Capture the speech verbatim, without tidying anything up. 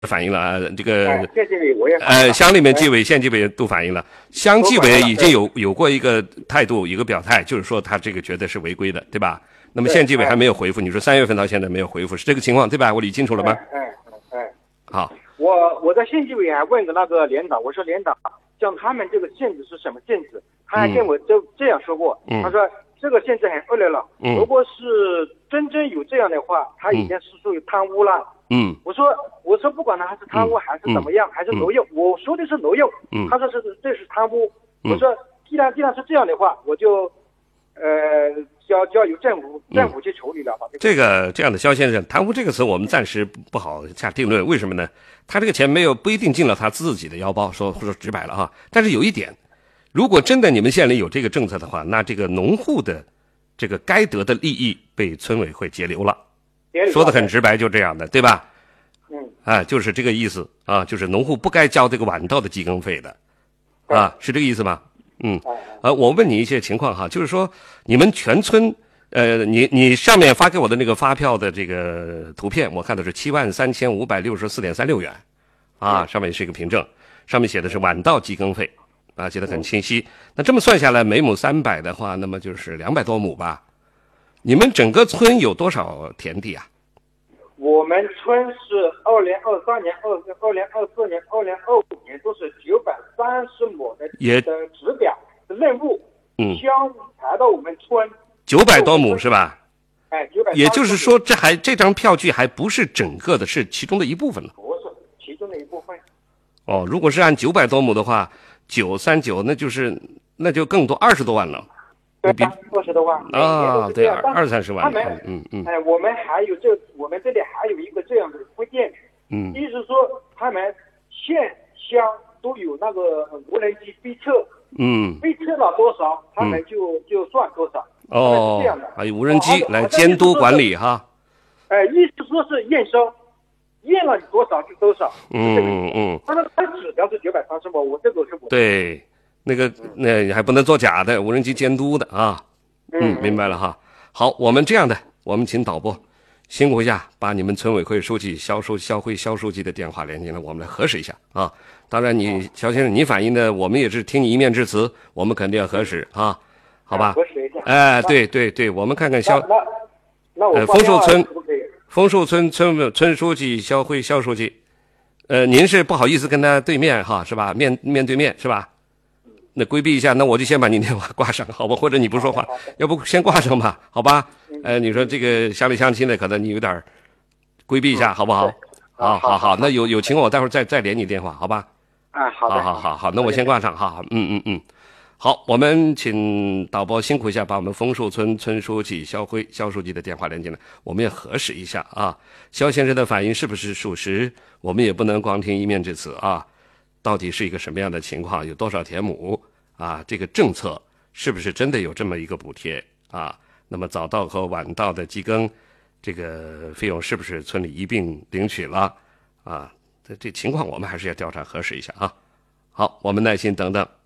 反映了啊，这个哎，县纪委我也呃，乡里面纪委、县纪委都反映了，乡纪委已经有对有过一个态度、一个表态，就是说他这个觉得是违规的，对吧？那么县纪委还没有回复，你说三月份到现在没有回复，是这个情况对吧？我理清楚了吗？ 哎哎哎哎， 好， 我我在县纪委还问过那个领导，我说领导，像他们这个限制是什么限制？他还跟我这这样说过， 嗯他说这个限制很恶劣了， 嗯如果是真正有这样的话，他已经是属于贪污了。 嗯我说我说不管他是贪污还是怎么样，还是挪用，我说的是挪用， 嗯他说是这是贪污。 嗯我说既然既然是这样的话，我就呃交交由政府政府去处理了吧。 这个这样的肖先生，贪污这个词我们暂时不不好下定论，为什么呢？他这个钱没有不一定进了他自己的腰包，说说直白了哈。但是有一点，如果真的你们县里有这个政策的话，那这个农户的这个该得的利益被村委会截留了。说的很直白，就这样的，对吧？ 嗯， 啊，就是这个意思啊，就是农户不该交这个晚稻的计耕费的，啊，是这个意思吗？嗯，呃，我问你一些情况哈，就是说你们全村，呃，你你上面发给我的那个发票的这个图片，我看的是七万三千五百六十四点三六元，啊，上面是一个凭证，上面写的是晚稻计耕费，啊，写的很清晰。那这么算下来，每亩三百的话，那么就是两百多亩吧。你们整个村有多少田地啊？ 我们村是二零二三年、二二零二四年、二零二五年都是九百三十亩的也的指表的任务， 嗯， 乡排到我们村九百多亩是吧？ 哎，九百。 也就是说，这还这张票据还不是整个的，是其中的一部分了。 不是其中的一部分。 哦，如果是按九百多亩的话，九三九那就是那就更多二十多万了。 对吧？二十多万啊，对，二二二三十万。 他们， 嗯嗯， 哎，我们还有这，我们这里还有一个这样的规定， 嗯， 意思说他们县乡都有那个无人机飞测， 嗯， 飞测了多少，他们就就算多少。 哦， 是这样的， 还有无人机来监督管理哈。 哎，意思说是验收，验了你多少就多少。 嗯嗯， 他说他指标是九百三十亩，我这个是我。 对。那个，那你还不能作假的，无人机监督的啊。嗯，明白了哈。好，我们这样的，我们请导播辛苦一下，把你们村委会书记肖书肖辉肖书记的电话连进来，我们来核实一下啊。当然你，你肖先生你反映的，我们也是听你一面之词，我们肯定要核实啊，好吧？ 核实一下。 哎，对对对，我们看看肖， 那那我呃，枫树村可不可以？ 枫树村村村书记肖辉肖书记，呃，您是不好意思跟他对面哈，是吧？面面对面是吧？那规避一下，那我就先把你电话挂上，好吧？或者你不说话，要不先挂上吧，好吧？呃，你说这个乡里乡亲的，可能你有点规避一下，好不好？好好好，那有有情况我待会儿再再连你电话，好吧？ 啊，好的， 好好好好，那我先挂上，哈，嗯嗯嗯，好，我们请导播辛苦一下，把我们枫树村村书记肖辉肖书记的电话连进来，我们也核实一下啊，肖先生的反应是不是属实？我们也不能光听一面之词啊。到底是一个什么样的情况？有多少田亩啊？这个政策是不是真的有这么一个补贴啊？那么早稻和晚稻的计耕，这个费用是不是村里一并领取了啊？这这情况我们还是要调查核实一下啊。好，我们耐心等等。